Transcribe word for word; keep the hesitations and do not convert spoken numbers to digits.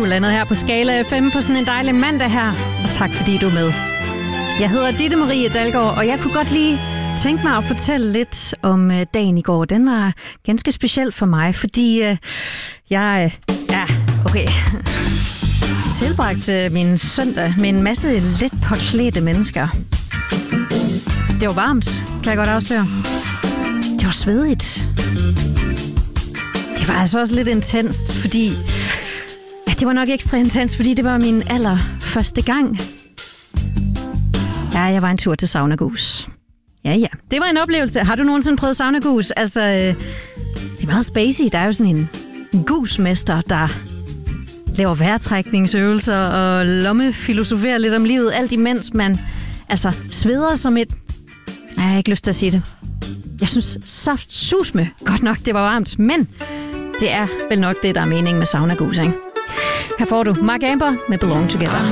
landet her på Skala F M på sådan en dejlig mandag her. Og tak fordi du er med. Jeg hedder Ditte Marie Dalgaard, og jeg kunne godt lige tænke mig at fortælle lidt om dagen i går. Den var ganske speciel for mig, fordi øh, jeg... Øh, ja, okay... tilbragte min søndag med en masse let påklædte mennesker. Det var varmt, kan jeg godt afsløre. Det var svedigt. Det var altså også lidt intenst, fordi... Ja, det var nok ekstra intens, fordi det var min allerførste gang. Ja, jeg var en tur til Sauna Gus. Ja, ja. Det var en oplevelse. Har du nogensinde prøvet Sauna Gus? Altså, øh, det er meget spacey. Der er jo sådan en, en gusmester, der laver vejrtrækningsøvelser og lommefilosoferer lidt om livet, alt imens man altså sveder som et... Jeg har ikke lyst til at sige det. Jeg synes saft susme godt nok, det var varmt, men det er vel nok det, der er meningen med Sauna Gus, ikke? Her får du Mark Amber med Belong Together.